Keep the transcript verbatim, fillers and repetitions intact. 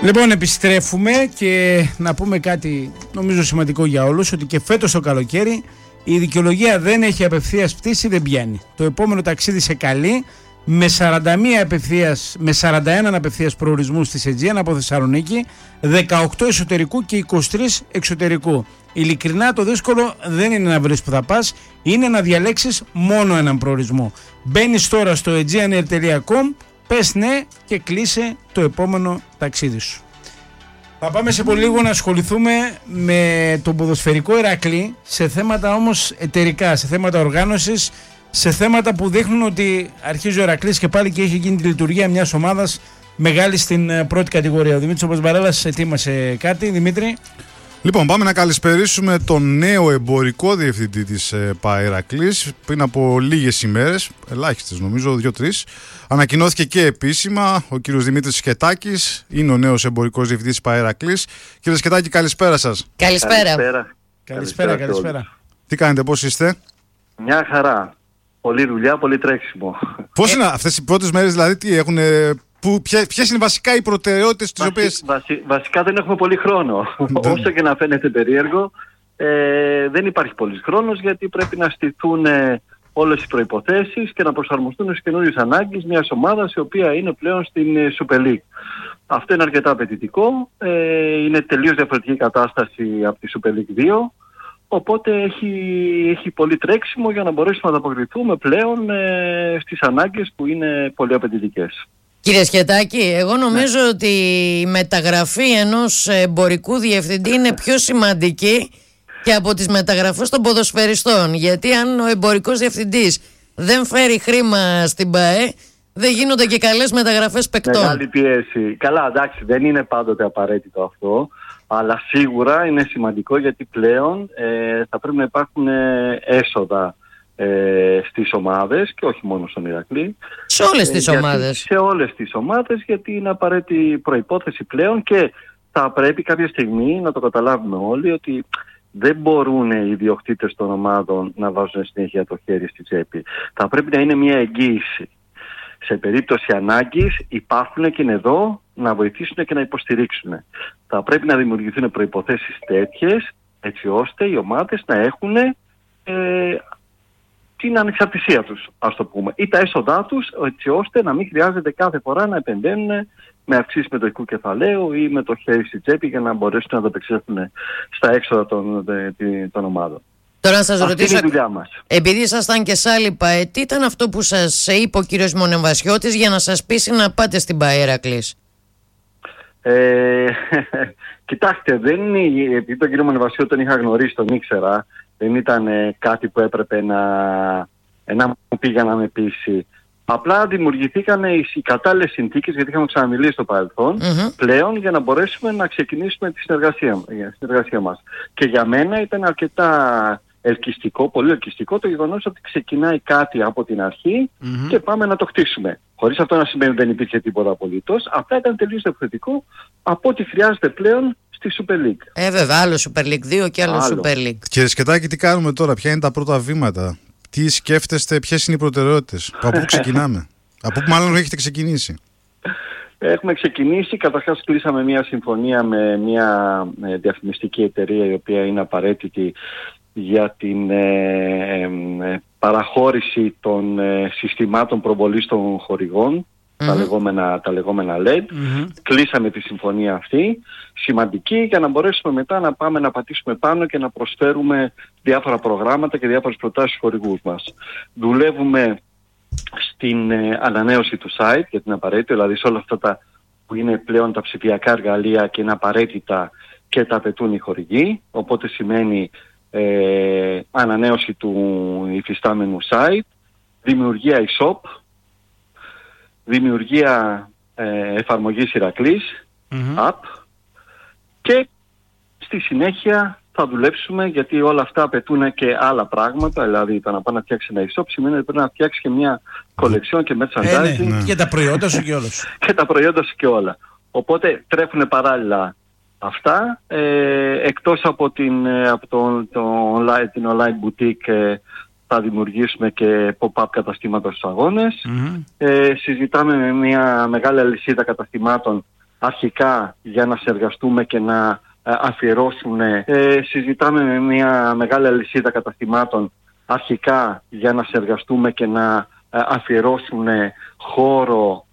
Λοιπόν, επιστρέφουμε και να πούμε κάτι νομίζω σημαντικό για όλους, ότι και φέτος το καλοκαίρι η δικαιολογία δεν έχει απευθείας πτήση, δεν πιάνει. Το επόμενο ταξίδι σε καλεί με σαράντα μία απευθείας, με σαράντα ένα απευθείας προορισμούς της Aegean από Θεσσαλονίκη, δεκαοκτώ εσωτερικού και είκοσι τρία εξωτερικού. Ειλικρινά το δύσκολο δεν είναι να βρεις που θα πας, είναι να διαλέξεις μόνο έναν προορισμό. Μπαίνεις τώρα στο aegean air τελεία com, πες ναι και κλείσε το επόμενο ταξίδι σου. Θα πάμε σε πολύ λίγο να ασχοληθούμε με τον ποδοσφαιρικό Ηρακλή, σε θέματα όμως εταιρικά, σε θέματα οργάνωσης, σε θέματα που δείχνουν ότι αρχίζει ο Ηρακλής και πάλι και έχει γίνει τη λειτουργία μιας ομάδας μεγάλη στην πρώτη κατηγορία. Ο Δημήτρης Μπαρέλας ετοίμασε κάτι. Δημήτρη. Λοιπόν, πάμε να καλησπερίσουμε τον νέο εμπορικό διευθυντή της ΠΑΕ Ηρακλής. Πριν από λίγες ημέρες, ελάχιστες νομίζω, δύο-τρεις, ανακοινώθηκε και επίσημα ο κύριος Δημήτρης Σκετάκης, είναι ο νέος εμπορικός διευθυντής της ΠΑΕ Ηρακλής. Κύριε Σκετάκη, καλησπέρα σας. Καλησπέρα. Καλησπέρα, καλησπέρα. καλησπέρα. Τι κάνετε, πώς είστε? Μια χαρά. Πολλή δουλειά, πολύ τρέξιμο. Πώς είναι αυτές οι πρώτες μέρες, δηλαδή, τι έχουν, που, ποιες είναι βασικά οι προτεραιότητες τις Βασι, οποίες... Βασι, βασικά δεν έχουμε πολύ χρόνο. Όσο και να φαίνεται περίεργο, ε, δεν υπάρχει πολύς χρόνος, γιατί πρέπει να στηθούν ε, όλες οι προϋποθέσεις και να προσαρμοστούν στις καινούριες ανάγκες μιας ομάδας η οποία είναι πλέον στην ε, Super League. Αυτό είναι αρκετά απαιτητικό. Ε, είναι τελείως διαφορετική κατάσταση από τη Super League δύο. Οπότε έχει, έχει πολύ τρέξιμο για να μπορέσουμε να ανταποκριθούμε πλέον ε, στις ανάγκες που είναι πολύ απαιτητικές. Κύριε Σκετάκη, εγώ νομίζω ναι. ότι η μεταγραφή ενός εμπορικού διευθυντή είναι πιο σημαντική και από τις μεταγραφές των ποδοσφαιριστών. Γιατί αν ο εμπορικός διευθυντής δεν φέρει χρήμα στην ΠΑΕ, δεν γίνονται και καλές μεταγραφές παικτών. Μεγάλη πίεση. Καλά, εντάξει, δεν είναι πάντοτε απαραίτητο αυτό. Αλλά σίγουρα είναι σημαντικό, γιατί πλέον ε, θα πρέπει να υπάρχουν ε, έσοδα ε, στις ομάδες και όχι μόνο στον Ηρακλή. Σε όλες τις ε, ομάδες. Σε όλες τις ομάδες, γιατί είναι απαραίτητη προϋπόθεση πλέον και θα πρέπει κάποια στιγμή να το καταλάβουμε όλοι ότι δεν μπορούν οι ιδιοκτήτες των ομάδων να βάζουν συνέχεια το χέρι στη τσέπη. Θα πρέπει να είναι μια εγγύηση. Σε περίπτωση ανάγκης υπάρχουν και είναι εδώ να βοηθήσουν και να υποστηρίξουν. Θα πρέπει να δημιουργηθούν προϋποθέσεις τέτοιες, έτσι ώστε οι ομάδες να έχουν ε, την ανεξαρτησία τους, ας το πούμε, ή τα έσοδά τους, έτσι ώστε να μην χρειάζεται κάθε φορά να επενδύουν με αυξήσεις μετοχικού κεφαλαίου ή με το χέρι στη τσέπη για να μπορέσουν να ανταπεξέλθουν στα έξοδα των, των ομάδων. Τώρα να σας Αυτή ρωτήσω, είναι η δουλειά μας. επειδή ήσασταν και σε άλλη ΠΑΕ, τι ήταν αυτό που σας είπε ο κύριος Μονεμβασιώτης για να σας πείσει να πάτε στην ΠΑΕ Ηρακλής? Ε, κοιτάξτε, δεν είναι, επειδή τον κύριο Μονεμβασιώτη τον είχα γνωρίσει, τον ήξερα, δεν ήταν ε, κάτι που έπρεπε να, ε, να μου πει για να με πείσει. Απλά δημιουργηθήκαν οι, οι κατάλληλες συνθήκες, γιατί είχαμε ξαναμιλήσει στο παρελθόν, mm-hmm. πλέον για να μπορέσουμε να ξεκινήσουμε τη συνεργασία, τη συνεργασία μας. Και για μένα ήταν αρκετά ελκυστικό, πολύ ελκυστικό το γεγονός ότι ξεκινάει κάτι από την αρχή mm-hmm. και πάμε να το χτίσουμε. Χωρίς αυτό να σημαίνει ότι δεν υπήρχε τίποτα απολύτως, απλά ήταν τελείως διαφορετικό από ό,τι χρειάζεται πλέον στη Super League. Ε, βέβαια, άλλο Super League δύο και άλλο, άλλο. Super League. Κύριε Σκετάκη, τι κάνουμε τώρα, ποια είναι τα πρώτα βήματα, τι σκέφτεστε, ποιες είναι οι προτεραιότητες, από πού ξεκινάμε, από πού μάλλον έχετε ξεκινήσει? Έχουμε ξεκινήσει, καταρχάς κλείσαμε μια συμφωνία με μια ε, διαφημιστική εταιρεία η οποία είναι απαραίτητη για την ε, ε, παραχώρηση των ε, συστημάτων προβολής των χορηγών, mm-hmm. τα, λεγόμενα, τα λεγόμενα ελ ι ντι. Mm-hmm. Κλείσαμε τη συμφωνία αυτή, σημαντική, για να μπορέσουμε μετά να πάμε να πατήσουμε πάνω και να προσφέρουμε διάφορα προγράμματα και διάφορες προτάσεις στους χορηγούς μας. Δουλεύουμε στην ε, ανανέωση του site, γιατί είναι απαραίτητο, δηλαδή σε όλα αυτά τα που είναι πλέον τα ψηφιακά εργαλεία και είναι απαραίτητα και τα απαιτούν οι χορηγοί, οπότε σημαίνει Ε, ανανέωση του υφιστάμενου site, δημιουργία e-shop, δημιουργία ε, εφαρμογής Ηρακλής, mm-hmm. app, και στη συνέχεια θα δουλέψουμε, γιατί όλα αυτά απαιτούν και άλλα πράγματα, δηλαδή το να πάει να φτιάξει ένα e-shop σημαίνει ότι πρέπει να φτιάξει και μια κολεξιόν και merchandising. Ε, ναι, ναι. Και τα προϊόντα σου και όλους. Και τα προϊόντα σου και όλα. Οπότε τρέφουν παράλληλα αυτά, ε, εκτός από, την, από το, το online, την online boutique, ε, θα δημιουργήσουμε και pop-up καταστήματα στους αγώνες. Mm-hmm. Ε, συζητάμε με μια μεγάλη αλυσίδα καταστημάτων αρχικά για να συνεργαστούμε και να αφιερώσουν. Ε, συζητάμε με μια μεγάλη αλυσίδα καταστημάτων αρχικά για να συνεργαστούμε και να αφιερώσουν χώρο